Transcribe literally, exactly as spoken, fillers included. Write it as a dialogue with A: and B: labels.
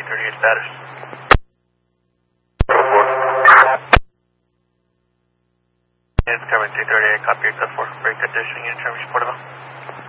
A: thirty-eight status. It's Covering two thirty-eight, copy your code four, break condition, unit term, portable.